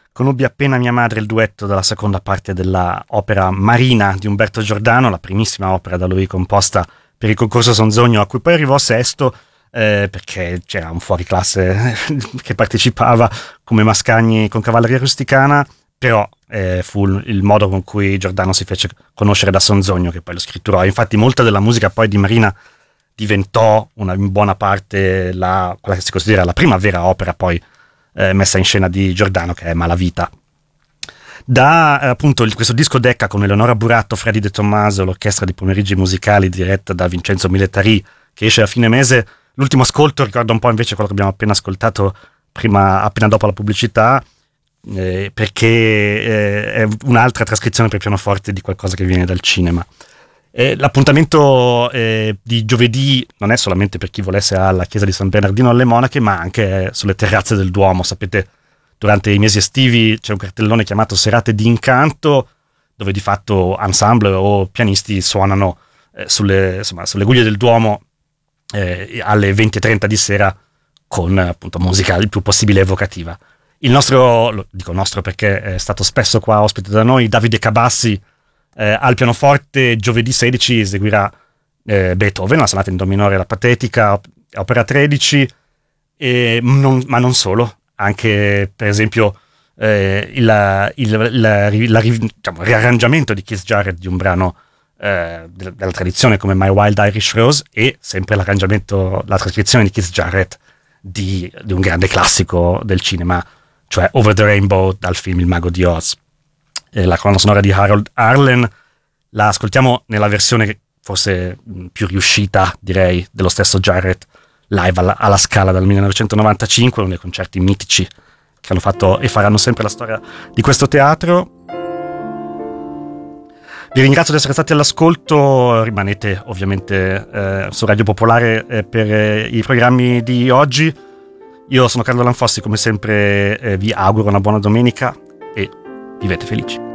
conobbi appena mia madre il duetto della seconda parte della opera Marina di Umberto Giordano, la primissima opera da lui composta per il concorso Sonzogno, a cui poi arrivò sesto, perché c'era un fuoriclasse che partecipava come Mascagni con Cavalleria Rusticana, però fu il modo con cui Giordano si fece conoscere da Sonzogno che poi lo scritturò. Infatti molta della musica poi di Marina diventò in buona parte quella che si considera la prima vera opera poi messa in scena di Giordano, che è Malavita. Da appunto questo disco Decca con Eleonora Buratto, Freddy De Tommaso, l'orchestra di pomeriggi musicali diretta da Vincenzo Milletari, che esce a fine mese. L'ultimo ascolto ricorda un po' invece quello che abbiamo appena ascoltato appena dopo la pubblicità, perché è un'altra trascrizione per pianoforte di qualcosa che viene dal cinema. L'appuntamento di giovedì non è solamente per chi volesse alla chiesa di San Bernardino alle Monache, ma anche sulle terrazze del Duomo. Sapete, durante i mesi estivi c'è un cartellone chiamato Serate di Incanto, dove di fatto ensemble o pianisti suonano sulle guglie del Duomo alle 20:30 di sera, con appunto musica il più possibile evocativa. Il nostro, lo dico nostro perché è stato spesso qua ospite da noi, Davide Cabassi, al pianoforte giovedì 16 eseguirà Beethoven, la sonata in do minore, la Patetica, opera 13, ma non solo, anche per esempio il riarrangiamento di Keith Jarrett di un brano della tradizione come My Wild Irish Rose, e sempre la trascrizione di Keith Jarrett di un grande classico del cinema, cioè Over the Rainbow dal film Il Mago di Oz. La colonna sonora di Harold Arlen la ascoltiamo nella versione forse più riuscita, direi, dello stesso Jarrett live alla Scala dal 1995, uno dei concerti mitici che hanno fatto e faranno sempre la storia di questo teatro. Vi ringrazio di essere stati all'ascolto, rimanete ovviamente su Radio Popolare per i programmi di oggi. Io sono Carlo Lanfossi, come sempre vi auguro una buona domenica e vivete felici.